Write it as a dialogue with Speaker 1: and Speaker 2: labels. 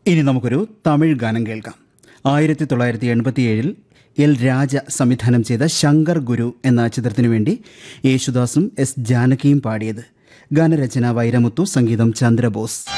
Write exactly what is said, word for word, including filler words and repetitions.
Speaker 1: ഇനി നമുക്കൊരു തമിഴ് ഗാനം കേൾക്കാം. ആയിരത്തി തൊള്ളായിരത്തി എൺപത്തിയേഴിൽ എൽ രാജ സംവിധാനം ചെയ്ത ശങ്കർ ഗുരു എന്ന ചിത്രത്തിനു വേണ്ടി യേശുദാസും എസ് ജാനകിയും പാടിയത്. ഗാനരചന വൈരമുത്തു, സംഗീതം ചന്ദ്രബോസ്.